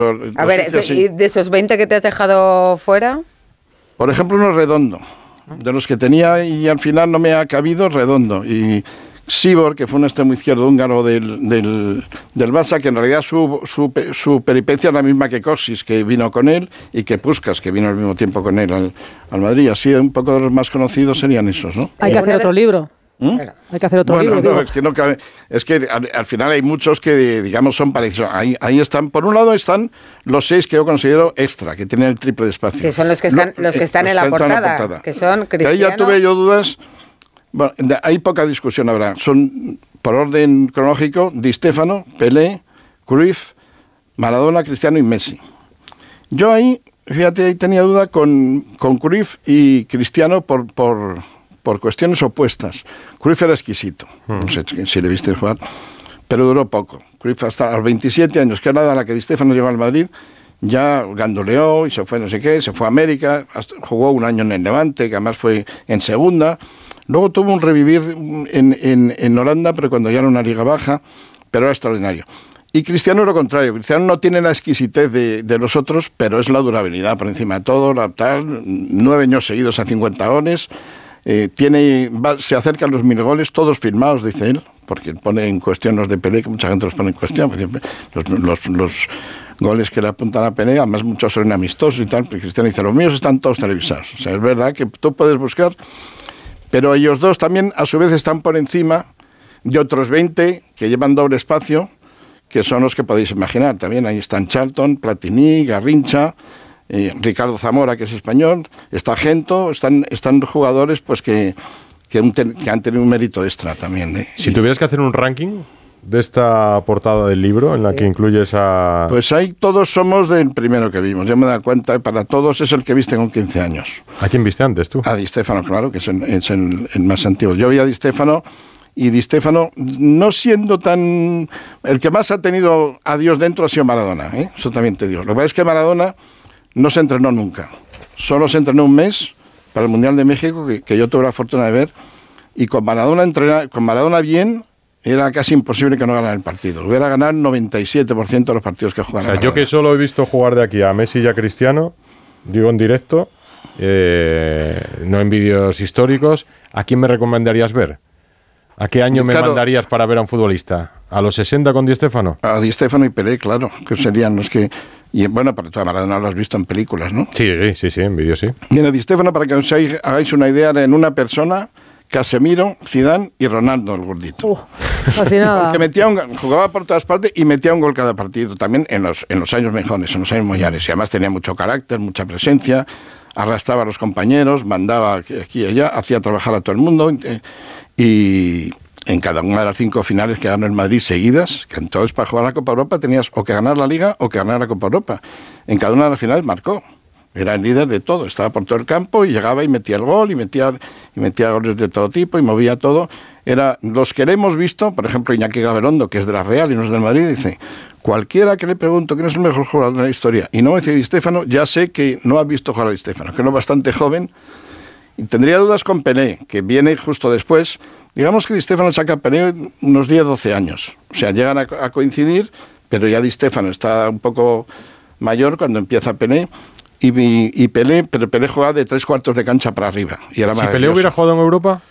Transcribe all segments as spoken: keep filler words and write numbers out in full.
A ver, ¿y de esos veinte que te has dejado fuera? Por ejemplo, uno Redondo. De los que tenía y al final no me ha cabido, Redondo. Y Sibor, que fue un extremo izquierdo húngaro del, del, del Barça, que en realidad su, su, su peripecia es la misma que Kosis, que vino con él, y que Puskás, que vino al mismo tiempo con él al, al Madrid. Así, un poco de los más conocidos serían esos, ¿no? Hay que hacer otro libro. ¿Mm? Hay que hacer otro bueno, libro. No, es que, no cabe, es que al, al final hay muchos que, digamos, son parecidos. Ahí, ahí están, por un lado están los seis que yo considero extra, que tienen el triple de espacio. Que son los que están, Lo, los que están, eh, en, los la que portada, en la portada, que son Cristiano. Que ahí ya tuve yo dudas. Bueno, hay poca discusión ahora. Son, por orden cronológico, Di Stéfano, Pelé, Cruyff, Maradona, Cristiano y Messi. Yo ahí, fíjate, ahí tenía duda con, con Cruyff y Cristiano por... por por cuestiones opuestas. Cruyff era exquisito, no sé si le viste jugar, pero duró poco. Cruyff hasta los veintisiete años, que era la que Di Stéfano llegó al Madrid, ya gandoleó y se fue no sé qué, se fue a América, hasta, jugó un año en el Levante, que además fue en segunda. Luego tuvo un revivir en, en, en Holanda, pero cuando ya era una liga baja, pero era extraordinario. Y Cristiano lo contrario, Cristiano no tiene la exquisitez de, de los otros, pero es la durabilidad por encima de todo, la, tal, nueve años seguidos a cincuenta goles. Eh, tiene, va, se acercan los mil goles, todos firmados, dice él, porque pone en cuestión los de Pelé, que mucha gente los pone en cuestión. Los, los, los goles que le apuntan a Pelé, además muchos son amistosos y tal, pero Cristiano dice, los míos están todos televisados. O sea, es verdad que tú puedes buscar, pero ellos dos también a su vez están por encima de otros veinte que llevan doble espacio, que son los que podéis imaginar. También ahí están Charlton, Platini, Garrincha, Eh, Ricardo Zamora, que es español, está Gento, están, están jugadores pues que, que, un ten, que han tenido un mérito extra también. ¿eh? Si tuvieras que hacer un ranking de esta portada del libro, en la sí. que incluyes a... Pues ahí todos somos del primero que vimos, ya me he dado cuenta, para todos es el que viste con quince años. ¿A quién viste antes tú? A Di Stéfano, claro, que es, el, es el, el más antiguo. Yo vi a Di Stéfano, y Di Stéfano, no siendo tan... El que más ha tenido a Dios dentro ha sido Maradona, ¿eh? Eso también te digo. Lo que pasa es que Maradona no se entrenó nunca. Solo se entrenó un mes para el Mundial de México, que, que yo tuve la fortuna de ver, y con Maradona, entrena, con Maradona bien, era casi imposible que no ganara el partido. Hubiera ganado el noventa y siete por ciento de los partidos que juegan. O sea, yo que solo he visto jugar de aquí a Messi y a Cristiano, digo en directo, eh, no en vídeos históricos, ¿a quién me recomendarías ver? ¿A qué año me claro, mandarías para ver a un futbolista? ¿A los sesenta con Di Stéfano? A Di Stéfano y Pelé, claro, que serían los que... Y bueno, para toda Maradona lo has visto en películas, ¿no? Sí, sí, sí, en vídeos sí. Mira, Di Stéfano, para que os hagáis una idea, en una persona, Casemiro, Zidane y Ronaldo, el gordito. Uh, casi nada. Porque metía un, jugaba por todas partes y metía un gol cada partido, también en los, en los años mejores, en los años mollares. Y además tenía mucho carácter, mucha presencia, arrastraba a los compañeros, mandaba aquí y allá, hacía trabajar a todo el mundo. Y... en cada una de las cinco finales que ganó el Madrid seguidas, que entonces para jugar la Copa Europa tenías o que ganar la Liga o que ganar la Copa Europa. En cada una de las finales marcó. Era el líder de todo. Estaba por todo el campo y llegaba y metía el gol y metía, y metía goles de todo tipo y movía todo. Era los que le hemos visto, por ejemplo, Iñaki Gabilondo, que es de la Real y no es del Madrid, dice, cualquiera que le pregunto quién es el mejor jugador de la historia y no me dice Di Stéfano, ya sé que no ha visto jugar a Di Stéfano, que no es bastante joven. Y tendría dudas con Pelé, que viene justo después. Digamos que Di Stéfano saca a Pelé unos diez, doce años. O sea, llegan a, a coincidir, pero ya Di Stéfano está un poco mayor cuando empieza Pelé. Y, y Pelé, pero Pelé jugaba de tres cuartos de cancha para arriba. Y era si Pelé hubiera jugado en Europa...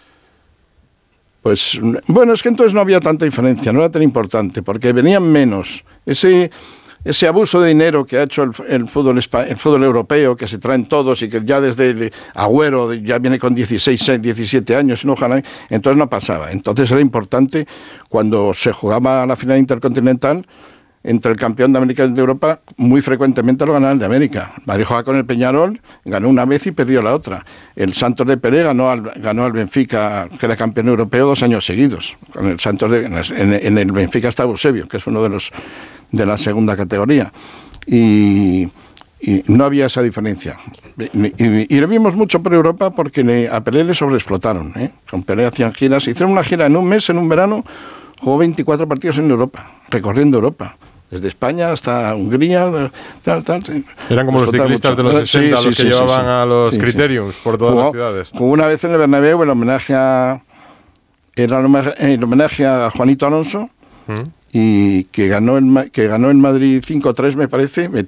Pues, bueno, es que entonces no había tanta diferencia, no era tan importante, porque venían menos. Ese... Ese abuso de dinero que ha hecho el, el, fútbol, el fútbol europeo, que se traen todos y que ya desde el Agüero ya viene con dieciséis, diecisiete años, y no, ojalá, entonces no pasaba. Entonces era importante cuando se jugaba la final intercontinental entre el campeón de América y de Europa, muy frecuentemente lo ganaba el de América. Madrid jugaba con el Peñarol, ganó una vez y perdió la otra. El Santos de Pelé ganó al, ganó al Benfica, que era campeón europeo, dos años seguidos. Con el Santos de, en, en el Benfica está Eusebio, que es uno de los de la segunda categoría. Y, y no había esa diferencia. Y, y, y lo vimos mucho por Europa porque le, a Pelé le sobreexplotaron. ¿eh? Con Pelé hacían giras. Hicieron una gira en un mes, en un verano, jugó veinticuatro partidos en Europa, recorriendo Europa. Desde España hasta Hungría, tal, tal. Eran como los ciclistas mucho. de los sesenta, sí, los sí, que sí, llevaban sí, sí. a los sí, criteriums sí. por todas jugó, las ciudades. Jugó una vez en el Bernabéu el homenaje a, era el homenaje a Juanito Alonso, ¿Mm? y que ganó el, que ganó el Madrid cinco tres, me parece,